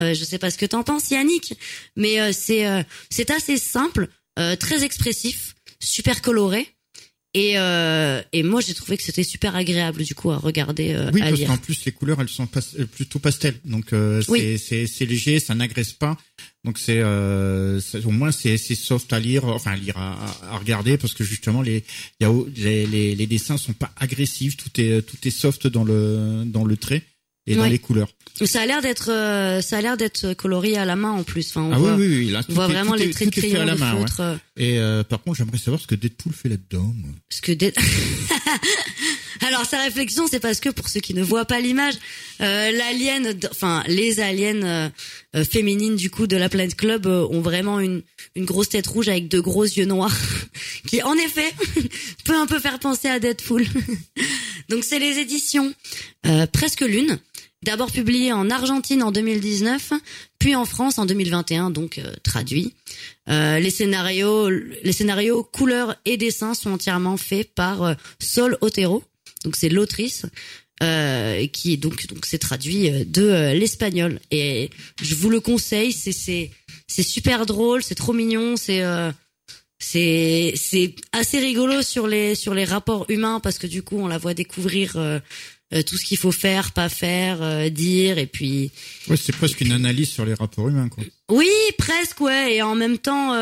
Je sais pas ce que t'en penses, Yannick, mais c'est assez simple, très expressif, super coloré. Et moi j'ai trouvé que c'était super agréable du coup à regarder, oui, à parce lire. qu'en plus les couleurs elles sont plutôt pastel, donc Oui. c'est léger, ça n'agresse pas, donc au moins c'est soft à lire, enfin à regarder, parce que justement les dessins sont pas agressifs, tout est soft dans le trait et dans les couleurs. Ça a l'air d'être colorié à la main en plus. Enfin, oui, là, on voit vraiment les traits de crayon à la de main, feutre. Ouais. Et par contre, j'aimerais savoir ce que Deadpool fait là-dedans. Alors sa réflexion, c'est parce que pour ceux qui ne voient pas l'image, les aliens féminines du coup de la Planet Club ont vraiment une grosse tête rouge avec de gros yeux noirs, qui en effet peut un peu faire penser à Deadpool. Donc c'est les éditions Presque Lune. D'abord publié en Argentine en 2019, puis en France en 2021, donc traduit. Les scénarios, couleurs et dessins sont entièrement faits par Sol Otero, donc c'est l'autrice, qui donc c'est traduit de l'espagnol. Et je vous le conseille, c'est super drôle, c'est trop mignon, c'est assez rigolo sur les rapports humains, parce que du coup on la voit découvrir tout ce qu'il faut faire, pas faire, dire, et puis. Ouais, c'est presque une analyse sur les rapports humains, quoi. Oui, presque, ouais. Et en même temps,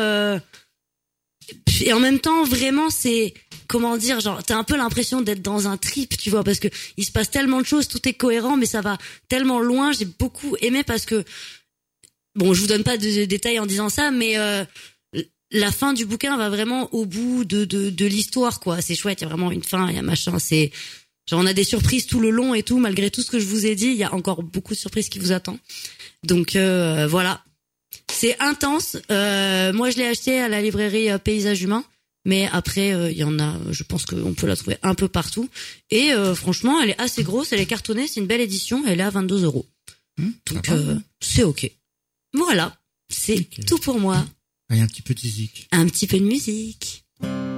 vraiment, c'est, comment dire, genre, t'as un peu l'impression d'être dans un trip, tu vois, parce que il se passe tellement de choses, tout est cohérent, mais ça va tellement loin. J'ai beaucoup aimé parce que, bon, je vous donne pas de détails en disant ça, mais la fin du bouquin va vraiment au bout de l'histoire, quoi. C'est chouette, il y a vraiment une fin, il y a machin, c'est. Genre on a des surprises tout le long et tout, malgré tout ce que je vous ai dit, il y a encore beaucoup de surprises qui vous attendent. Donc voilà, c'est intense. Moi je l'ai acheté à la librairie Paysage Humain, mais après il y en a, je pense qu'on peut la trouver un peu partout. Et franchement, elle est assez grosse, elle est cartonnée, c'est une belle édition, elle est à 22 €. Donc c'est ok. Voilà, c'est tout pour moi. Allez, un petit peu de musique. Un petit peu de musique.